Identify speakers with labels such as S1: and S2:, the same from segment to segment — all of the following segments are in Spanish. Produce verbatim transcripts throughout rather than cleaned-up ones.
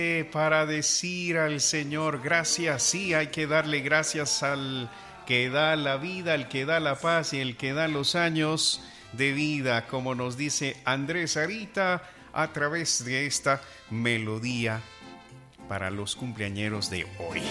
S1: Para decir al Señor gracias. Sí, hay que darle gracias al que da la vida, al que da la paz y el que da los años de vida, como nos dice Andrés Arita a través de esta melodía para los cumpleañeros de hoy.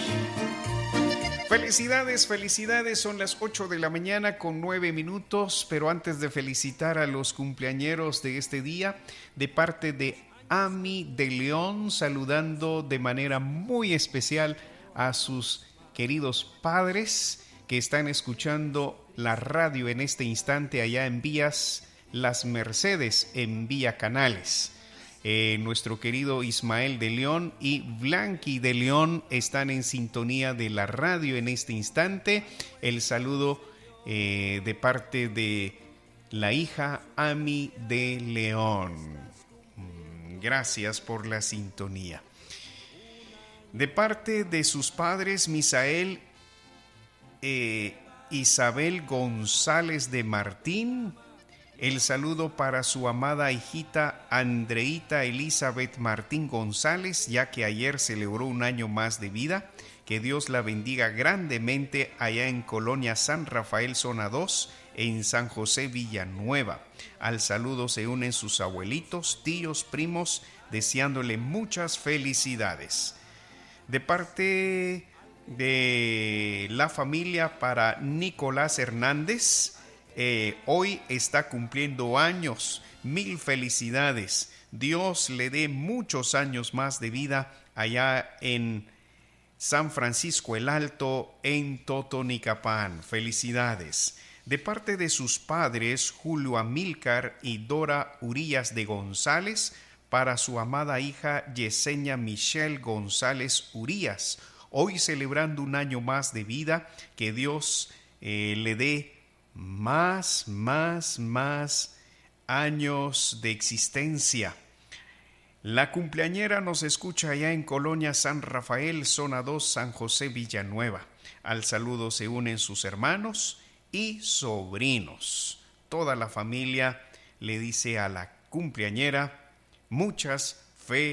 S1: Felicidades, felicidades, son las ocho de la mañana con nueve minutos, pero antes de felicitar a los cumpleañeros de este día, de parte de Ami de León, saludando de manera muy especial a sus queridos padres que están escuchando la radio en este instante allá en Vías Las Mercedes, en Vía Canales. Eh, nuestro querido Ismael de León y Blanqui de León están en sintonía de la radio en este instante. El saludo eh, de parte de la hija Ami de León. Gracias por la sintonía. De parte de sus padres, Misael, eh, Isabel González de Martín, el saludo para su amada hijita Andreita Elizabeth Martín González, ya que ayer celebró un año más de vida. Que Dios la bendiga grandemente allá en Colonia San Rafael, zona dos, en San José Villanueva. Al saludo se unen sus abuelitos, tíos, primos, deseándole muchas felicidades. De parte de la familia para Nicolás Hernández, eh, hoy está cumpliendo años. Mil felicidades. Dios le dé muchos años más de vida allá en San Francisco el Alto, en Totonicapán. Felicidades. De parte de sus padres, Julio Amílcar y Dora Urías de González, para su amada hija Yesenia Michelle González Urías, hoy celebrando un año más de vida. Que Dios eh, le dé más, más, más años de existencia. La cumpleañera nos escucha allá en Colonia San Rafael, zona dos, San José Villanueva. Al saludo se unen sus hermanos y sobrinos. Toda la familia le dice a la cumpleañera muchas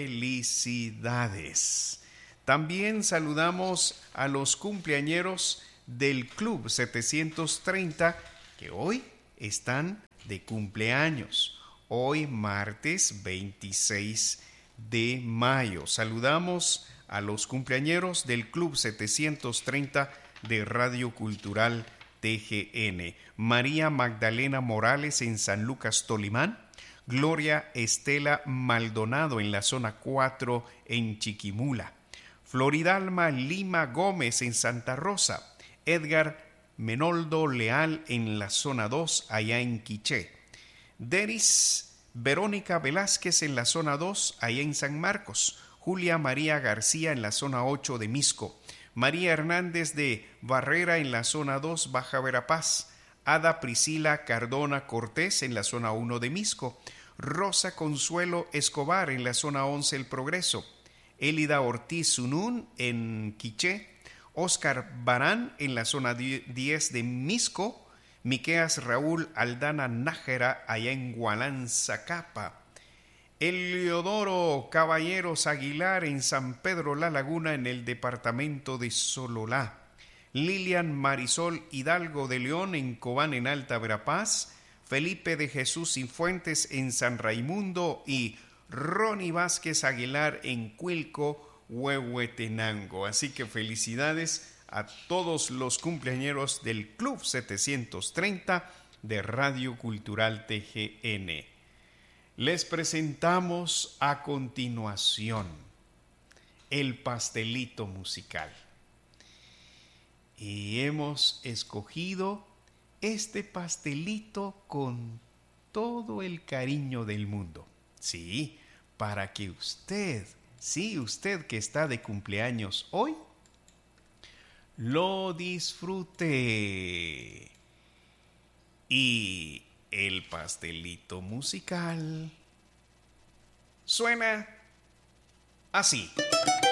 S1: felicidades. También saludamos a los cumpleañeros del Club setecientos treinta que hoy están de cumpleaños. Hoy martes veintiséis de mayo. Saludamos a los cumpleañeros del Club setecientos treinta de Radio Cultural T G N. María Magdalena Morales en San Lucas, Tolimán. Gloria Estela Maldonado en la zona cuatro en Chiquimula. Floridalma Lima Gómez en Santa Rosa. Edgar Menoldo Leal en la zona dos allá en Quiché. Deris Verónica Velázquez en la zona dos allá en San Marcos. Julia María García en la zona ocho de Misco. María Hernández de Barrera en la zona dos, Baja Verapaz. Ada Priscila Cardona Cortés en la zona uno de Misco. Rosa Consuelo Escobar en la zona once El Progreso. Élida Ortiz Zunún en Quiché. Óscar Barán en la zona diez de Misco. Miqueas Raúl Aldana Nájera allá en Gualanzacapa. Eliodoro Caballeros Aguilar en San Pedro La Laguna en el departamento de Sololá. Lilian Marisol Hidalgo de León en Cobán en Alta Verapaz. Felipe de Jesús Cifuentes en San Raimundo y Ronnie Vázquez Aguilar en Cuilco, Huehuetenango. Así que felicidades a todos los cumpleañeros del Club setecientos treinta de Radio Cultural T G N. Les presentamos a continuación el pastelito musical. Y hemos escogido este pastelito con todo el cariño del mundo. Sí, para que usted, sí, usted que está de cumpleaños hoy, lo disfrute. Y el pastelito musical suena así.